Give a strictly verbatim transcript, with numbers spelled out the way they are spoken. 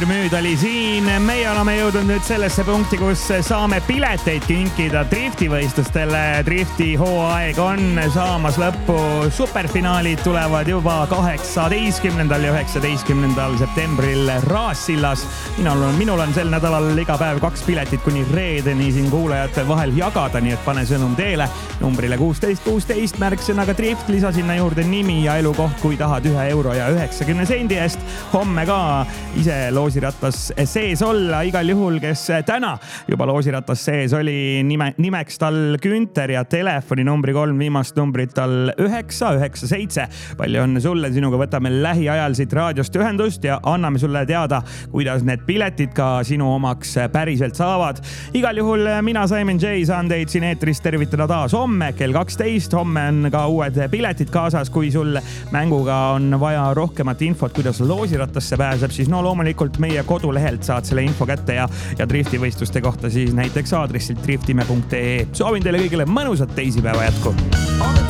üürmüüd oli siin. Meie oleme jõudnud nüüd sellesse punkti, kus saame pileteid kinkida driftivõistlustele. Drifti hooaeg on saamas lõppu. Superfinaalid tulevad juba kaheksateistkümnendal ja üheksateistkümnendal septembril Raassillas. Minul on, minul on sel nädalal iga päev kaks piletit kuni reedeni siin kuulajate vahel jagada, nii et pane sõnum teele numbrile kuusteist kuusteist märksõnaga drift, lisa sinna juurde nimi ja elukoht, kui tahad ühe euro ja üheksakümne sendi eest. Homme ka ise loosirattas sees olla. Igal juhul, kes täna juba loosirattas sees oli, nime, nimeks tal Günter ja telefoni numbri kolm viimast numbrit tal üheksa üheksa seitse. Palju õnne sulle, sinuga võtame lähiajal siit raadiost ühendust ja anname sulle teada, kuidas need piletid ka sinu omaks päriselt saavad. Igal juhul mina, Simon J, saan teid siin eetris tervitada taas homme kell kaksteist. Homme on ka uued piletid kaasas, kui sul mänguga on vaja rohkemat infot, kuidas loosirattasse pääseb, siis no loomulikult meie kodulehelt saad selle info kätte ja, ja driftivõistluste kohta siis näiteks aadressilt driftime punkt ee. Soovin teile kõigile mõnusat teisipäeva jätku.